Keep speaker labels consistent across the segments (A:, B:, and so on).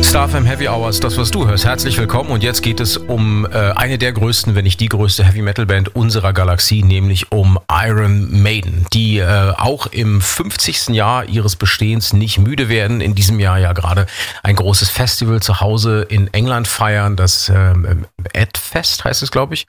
A: StarFM Heavy Hours, das was du hörst. Herzlich willkommen und jetzt geht es um eine der größten, wenn nicht die größte Heavy Metal Band unserer Galaxie, nämlich um Iron Maiden, die auch im 50. Jahr ihres Bestehens nicht müde werden. In diesem Jahr ja gerade ein großes Festival zu Hause in England feiern, das Edfest heißt es, glaube ich.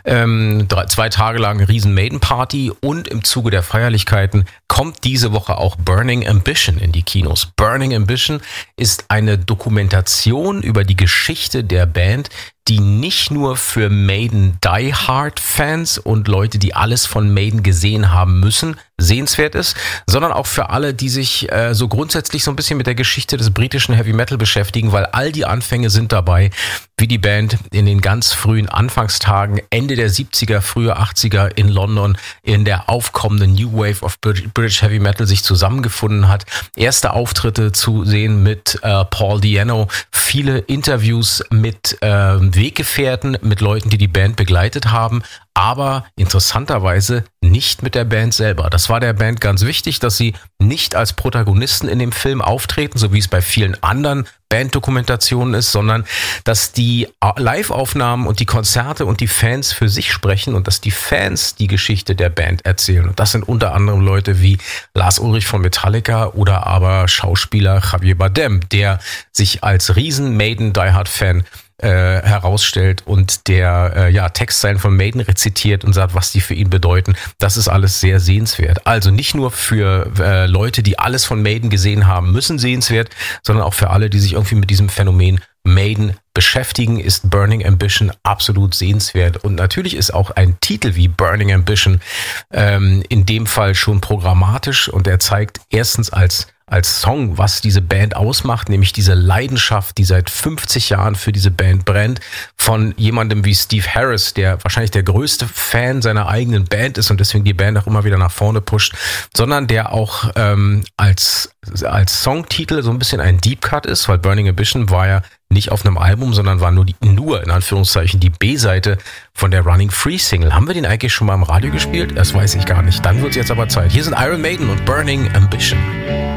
A: 2 Tage lang eine riesen Maiden Party und im Zuge der Feierlichkeiten kommt diese Woche auch Burning Ambition in die Kinos. Burning Ambition ist eine Dokumentation über die Geschichte der Band, die nicht nur für Maiden Die Hard Fans und Leute, die alles von Maiden gesehen haben müssen, sehenswert ist, sondern auch für alle, die sich so grundsätzlich so ein bisschen mit der Geschichte des britischen Heavy Metal beschäftigen, weil all die Anfänge sind dabei, wie die Band in den ganz frühen Anfangstagen, Ende der 70er, frühe 80er in London in der aufkommenden New Wave of British Heavy Metal sich zusammengefunden hat. Erste Auftritte zu sehen mit Paul Di'Anno, viele Interviews mit Weggefährten, mit Leuten, die die Band begleitet haben, aber interessanterweise nicht mit der Band selber. Das war der Band ganz wichtig, dass sie nicht als Protagonisten in dem Film auftreten, so wie es bei vielen anderen Banddokumentationen ist, sondern dass die Live-Aufnahmen und die Konzerte und die Fans für sich sprechen und dass die Fans die Geschichte der Band erzählen. Und das sind unter anderem Leute wie Lars Ulrich von Metallica oder aber Schauspieler Javier Bardem, der sich als riesen Maiden Die Hard Fan herausstellt und der Textzeilen von Maiden rezitiert und sagt, was die für ihn bedeuten. Das ist alles sehr sehenswert. Also nicht nur für Leute, die alles von Maiden gesehen haben müssen, sehenswert, sondern auch für alle, die sich irgendwie mit diesem Phänomen Maiden beschäftigen, ist Burning Ambition absolut sehenswert. Und natürlich ist auch ein Titel wie Burning Ambition in dem Fall schon programmatisch und er zeigt erstens als Song, was diese Band ausmacht, nämlich diese Leidenschaft, die seit 50 Jahren für diese Band brennt, von jemandem wie Steve Harris, der wahrscheinlich der größte Fan seiner eigenen Band ist und deswegen die Band auch immer wieder nach vorne pusht, sondern der auch als Songtitel so ein bisschen ein Deep Cut ist, weil Burning Ambition war ja nicht auf einem Album, sondern war nur in Anführungszeichen die B-Seite von der Running Free Single. Haben wir den eigentlich schon mal im Radio gespielt? Das weiß ich gar nicht. Dann wird es jetzt aber Zeit. Hier sind Iron Maiden und Burning Ambition.